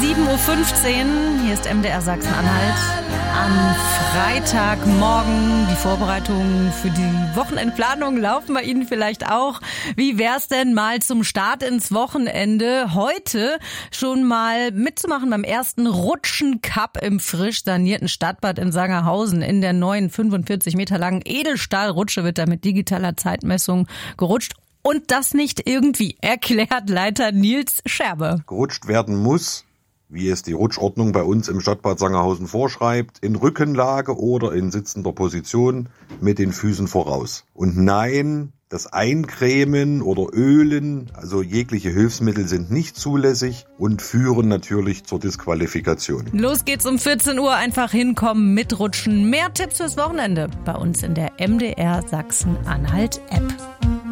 7:15 Uhr, hier ist MDR Sachsen-Anhalt. Am Freitagmorgen die Vorbereitungen für die Wochenendplanung laufen bei Ihnen vielleicht auch. Wie wär's denn mal zum Start ins Wochenende heute schon mal mitzumachen beim ersten Rutschen-Cup im frisch sanierten Stadtbad in Sangerhausen. In der neuen 45 Meter langen Edelstahlrutsche wird da mit digitaler Zeitmessung gerutscht. Und das nicht irgendwie, erklärt Leiter Nils Scherbe. Gerutscht werden muss, wie es die Rutschordnung bei uns im Stadtbad Sangerhausen vorschreibt, in Rückenlage oder in sitzender Position mit den Füßen voraus. Und nein, das Eincremen oder Ölen, also jegliche Hilfsmittel sind nicht zulässig und führen natürlich zur Disqualifikation. Los geht's um 14 Uhr, einfach hinkommen, mitrutschen. Mehr Tipps fürs Wochenende bei uns in der MDR Sachsen-Anhalt App.